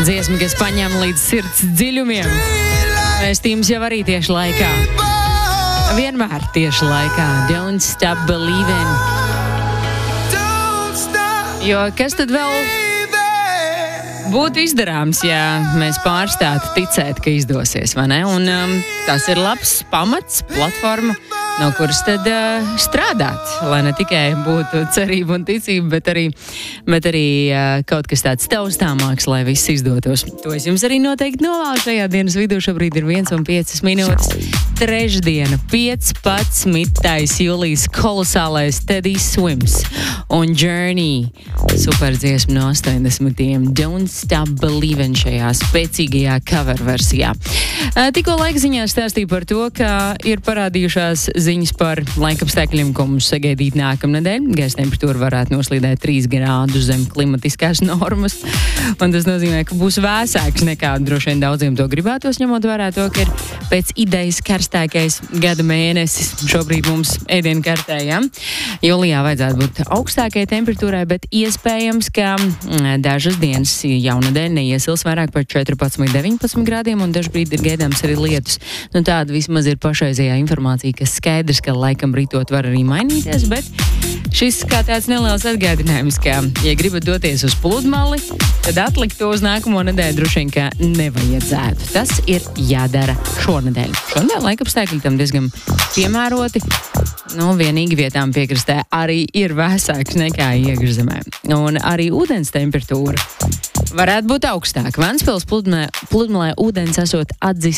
Dziesma, kas paņem līdz sirds dziļumiem. Vēstījums jau arī tieši laikā. Vienmēr tieši laikā. Don't stop believing. Jo kas tad vēl būtu izdarāms, ja mēs pārstātu ticēt, ka izdosies, vai ne? Un tas ir labs pamats, platforma, no kuras tad strādāt, lai ne tikai būtu cerība un ticība, bet arī kaut kas tāds taustāmāks, lai viss izdotos. To es jums arī noteikti novēlu šajā dienas vidū. Šobrīd ir 1:05. Trešdiena, 15. jūlijas, kolosālais Teddy Swims un Journey. Super dziesma no 80. Don't Stop Believing šajā spēcīgajā cover versijā. Tikko laikziņā stāstīju par to, ka ir parādījušās ziņas par laikapstākļiem, ko mums sagaidīt nākamnedēļ. Gaisa temperatūra varētu noslīdēt 3 grādus zem klimatiskās normas. Un tas nozīmē, ka būs vēsāks nekā droši vien daudziem to gribētos, ņemot vērā to, ka ir pēc idejas karstākais gada mēnesis. Šobrīd mums ēdienkartē, ja? Jūlijā vajadzētu būt augstākai temperatūrai, bet iespējams, ka dažas dienas jaunadēļ neiesils vairāk par 14-19 grādiem un dažbrīd ir gaidāms arī lietus. Nu, tāda vismaz ir pašreizējā informācija, kas skaidrs, ka laikam ritot var arī mainīties, bet šis kā tāds neliels atgādinājums, ka, ja gribat doties uz pludmali, tad atlikt to uz nākamo nedēļu droši vien, ka nevajadzētu. Tas ir jādara šonedēļ. Šonedēļ laikapstākļi tam diezgan piemēroti. Nu, vienīgi vietām piekrastē arī ir vēsāks nekā iekšzemē. Un arī ūdens temperatūra varētu būt augstāka. Ventspils pludmalē ūdens esot atzis